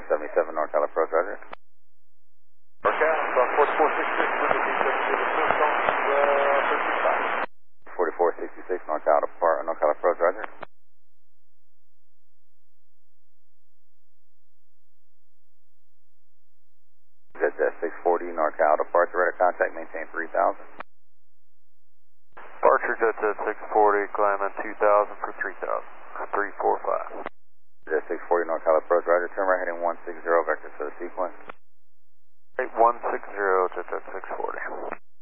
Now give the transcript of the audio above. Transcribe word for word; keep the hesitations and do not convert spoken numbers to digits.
one seventy-seven NorCal approach, roger. NorCal, forty-four sixty-six, Windows D seventy-seven, Smith, on to uh, thirteen five. forty-four sixty-six NorCal, depart, NorCal approach, roger. Z Z six forty NorCal, departure, radar contact, maintain three thousand. Departure, Z Z six forty, climbing two thousand for three thousand, three four five. Z Z six forty NorCal approach, roger, turn right heading one sixty, vectors for the sequence. eight one six zero, Z Z six forty.